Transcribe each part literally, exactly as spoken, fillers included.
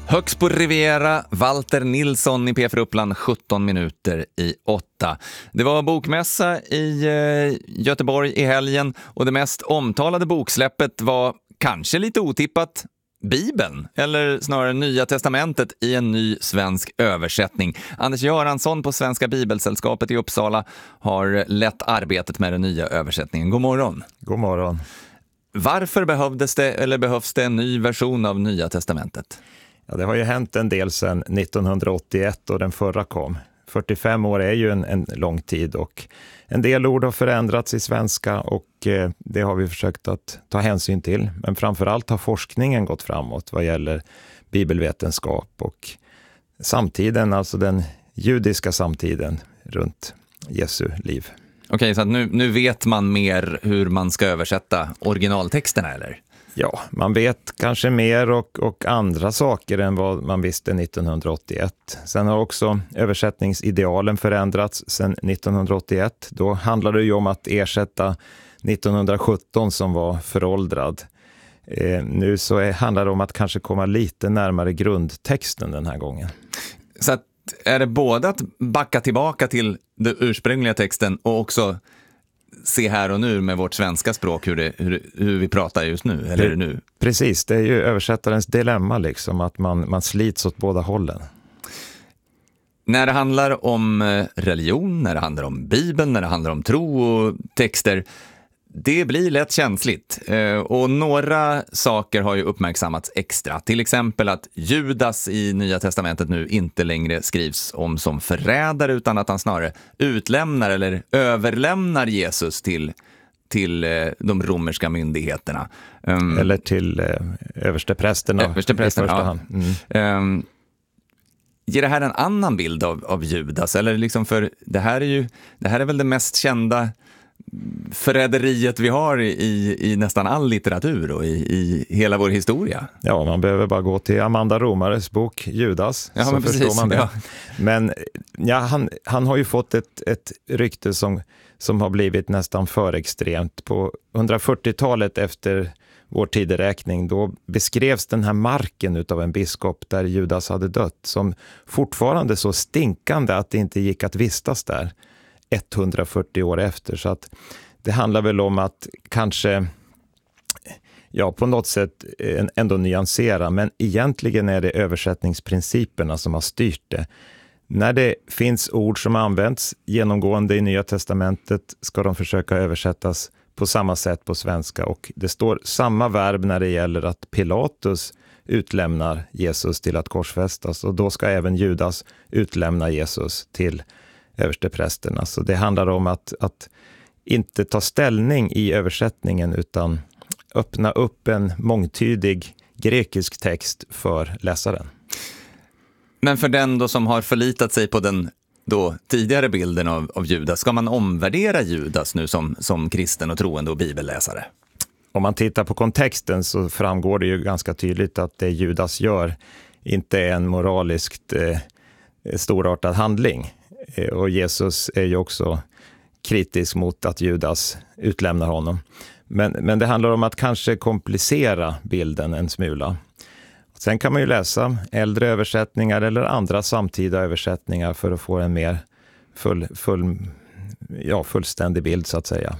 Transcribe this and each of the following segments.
Högst på Riviera, Walter Nilsson i P fyra Uppland, sjutton minuter i åtta. Det var bokmässa i eh, Göteborg i helgen och det mest omtalade boksläppet var kanske lite otippat Bibeln, eller snarare Nya testamentet i en ny svensk översättning. Anders Göransson på Svenska Bibelsällskapet i Uppsala har lett arbetet med den nya översättningen. God morgon. God morgon. Varför behövdes det eller behövs det en ny version av Nya testamentet? Ja, det har ju hänt en del sedan nittonhundraåttioett och den förra kom. fyrtiofem år är ju en, en lång tid och en del ord har förändrats i svenska och eh, det har vi försökt att ta hänsyn till. Men framförallt har forskningen gått framåt vad gäller bibelvetenskap och samtiden, alltså den judiska samtiden runt Jesu liv. Okej, så att nu, nu vet man mer hur man ska översätta originaltexterna, eller? Ja, man vet kanske mer och, och andra saker än vad man visste nittonhundraåttioett. Sen har också översättningsidealen förändrats sedan nittonhundraåttioett. Då handlade det ju om att ersätta nittonhundrasjutton som var föråldrad. Eh, nu så är, handlar det om att kanske komma lite närmare grundtexten den här gången. Så att är det både att backa tillbaka till den ursprungliga texten och också se här och nu med vårt svenska språk hur, det, hur, hur vi pratar just nu, eller är det nu? Precis, det är ju översättarens dilemma liksom, att man, man slits åt båda hållen. När det handlar om religion, när det handlar om Bibeln, när det handlar om tro och texter, det blir lätt känsligt. Och några saker har ju uppmärksammats extra. Till exempel att Judas i Nya testamentet nu inte längre skrivs om som förrädare utan att han snarare utlämnar eller överlämnar Jesus till, till de romerska myndigheterna. Eller till eh, översteprästerna, översteprästerna i första ja. hand. Mm. Um, ger det här en annan bild av, av Judas? Eller liksom för det här är ju det här är väl det mest kända förräderiet vi har i, i nästan all litteratur och i, i hela vår historia. Ja, man behöver bara gå till Amanda Romares bok Judas, ja, så men förstår precis, man det. Ja. Men ja, han, han har ju fått ett, ett rykte som, som har blivit nästan för extremt. På hundrafyrtiotalet efter vår tideräkning, då beskrevs den här marken utav en biskop där Judas hade dött som fortfarande så stinkande att det inte gick att vistas där etthundrafyrtio år efter. Så att det handlar väl om att kanske ja, på något sätt ändå nyansera, men egentligen är det översättningsprinciperna som har styrt det. När det finns ord som används genomgående i Nya testamentet ska de försöka översättas på samma sätt på svenska, och det står samma verb när det gäller att Pilatus utlämnar Jesus till att korsfästas, och då ska även Judas utlämna Jesus till översteprästerna. Så det handlar om att, att inte ta ställning i översättningen utan öppna upp en mångtydig grekisk text för läsaren. Men för den då som har förlitat sig på den då tidigare bilden av, av Judas, ska man omvärdera Judas nu som, som kristen och troende och bibelläsare? Om man tittar på kontexten så framgår det ju ganska tydligt att det Judas gör inte är en moraliskt eh, storartad handling. Och Jesus är ju också kritisk mot att Judas utlämnar honom. Men, men det handlar om att kanske komplicera bilden en smula. Sen kan man ju läsa äldre översättningar eller andra samtida översättningar för att få en mer full, full, ja, fullständig bild så att säga.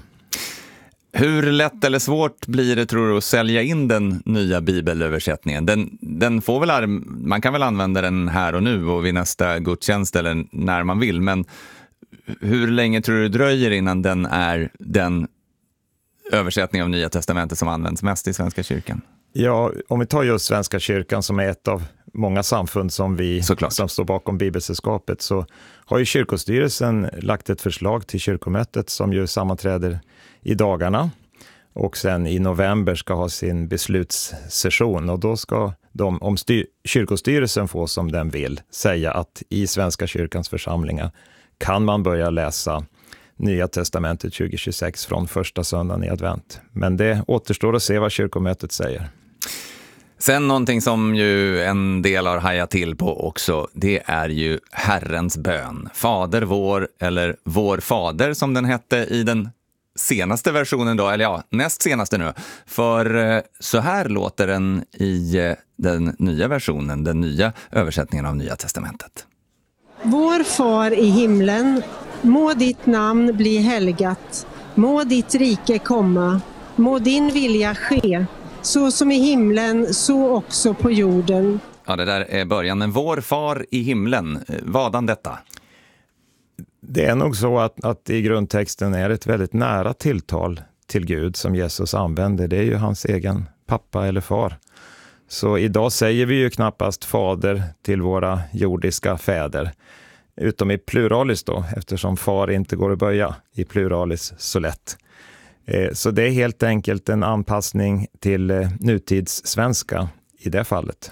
Hur lätt eller svårt blir det, tror du, att sälja in den nya bibelöversättningen? Den, den får väl, man kan väl använda den här och nu och vid nästa gudstjänst eller när man vill, men hur länge tror du det dröjer innan den är den översättning av Nya testamentet som används mest i Svenska kyrkan? Ja, om vi tar just Svenska kyrkan som är ett av många samfund som vi Såklart. som står bakom Bibelsällskapet, så har ju kyrkostyrelsen lagt ett förslag till kyrkomötet som ju sammanträder i dagarna och sen i november ska ha sin beslutssession, och då ska de, om styr, kyrkostyrelsen får som den vill, säga att i Svenska kyrkans församlingar kan man börja läsa Nya testamentet tjugo tjugosex från första söndagen i advent. Men det återstår att se vad kyrkomötet säger. Sen någonting som ju en del har hajat till på också, det är ju Herrens bön. Fader vår, eller Vår fader som den hette i den senaste versionen då, eller ja, näst senaste nu. För så här låter den i den nya versionen, den nya översättningen av Nya testamentet. Vår far i himlen, må ditt namn bli helgat, må ditt rike komma, må din vilja ske, så som i himlen, så också på jorden. Ja, det där är början, men vår far i himlen, vadan detta? Det är nog så att, att i grundtexten är ett väldigt nära tilltal till Gud som Jesus använder. Det är ju hans egen pappa eller far. Så idag säger vi ju knappast fader till våra jordiska fäder. Utom i pluralis då, eftersom far inte går att böja i pluralis så lätt. Så det är helt enkelt en anpassning till nutidssvenska i det fallet.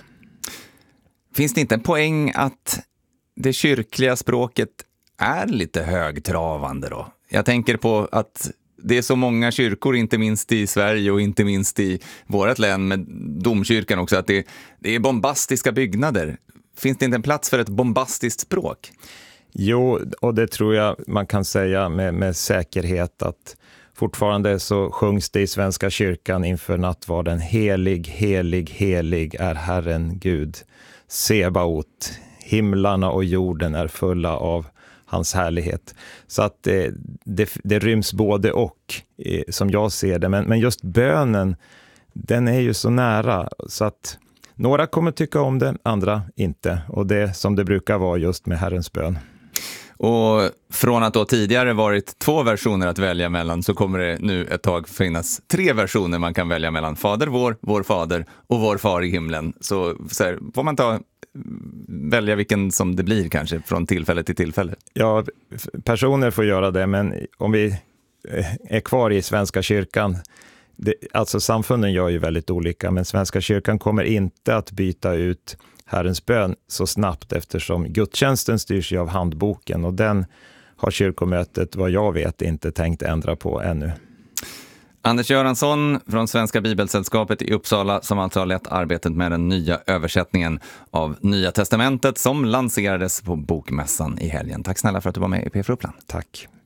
Finns det inte en poäng att det kyrkliga språket är lite högtravande då? Jag tänker på att det är så många kyrkor, inte minst i Sverige och inte minst i vårt län med domkyrkan också, att det, det är bombastiska byggnader. Finns det inte en plats för ett bombastiskt språk? Jo, och det tror jag man kan säga med, med säkerhet att fortfarande så sjungs det i Svenska kyrkan inför nattvarden: helig, helig, helig är Herren Gud. Sebaot, himlarna och jorden är fulla av hans härlighet. Så att det, det, det ryms både och som jag ser det. Men, men just bönen, den är ju så nära så att några kommer tycka om det, andra inte. Och det är som det brukar vara just med Herrens bön. Och från att då tidigare varit två versioner att välja mellan så kommer det nu ett tag finnas tre versioner man kan välja mellan. Fader vår, vår fader och vår far i himlen. Så, så här, får man ta välja vilken som det blir kanske från tillfälle till tillfälle. Ja, personer får göra det, men om vi är kvar i Svenska kyrkan, det, alltså samfunden gör ju väldigt olika, men Svenska kyrkan kommer inte att byta ut Herrens bön så snabbt eftersom gudstjänsten styrs ju av handboken och den har kyrkomötet, vad jag vet, inte tänkt ändra på ännu. Anders Göransson från Svenska Bibelsällskapet i Uppsala som alltså har lett arbetet med den nya översättningen av Nya testamentet som lanserades på Bokmässan i helgen. Tack snälla för att du var med i P fyra Uppland. Tack.